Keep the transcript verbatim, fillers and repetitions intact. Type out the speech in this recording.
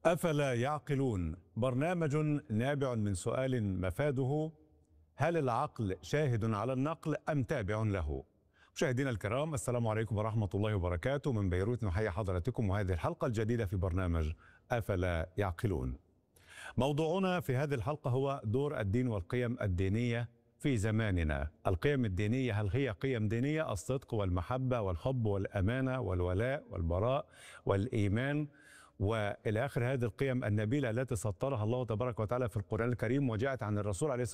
أفلا يعقلون؟ برنامج نابع من سؤال مفاده: هل العقل شاهد على النقل أم تابع له؟ مشاهدينا الكرام، السلام عليكم ورحمة الله وبركاته. من بيروت نحيي حضراتكم وهذه الحلقة الجديدة في برنامج أفلا يعقلون. موضوعنا في هذه الحلقة هو دور الدين والقيم الدينية في زماننا. القيم الدينية، هل هي قيم دينية؟ الصدق والمحبة والحب والأمانة والولاء والبراء والإيمان والى اخر هذه القيم النبيله التي سطرها الله تبارك وتعالى في القران الكريم، وجاءت عن الرسول عليه الصلاه